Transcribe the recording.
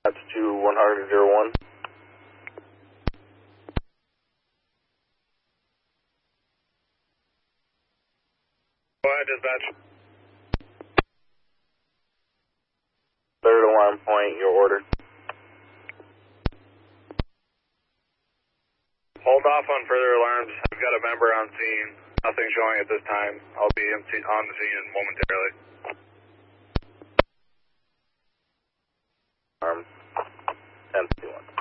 That's 101. Go ahead, dispatch. Third alarm point, your order. Hold off on further alarms. I've got a member on scene. Nothing showing at this time. I'll be on the scene momentarily. Arms 1051.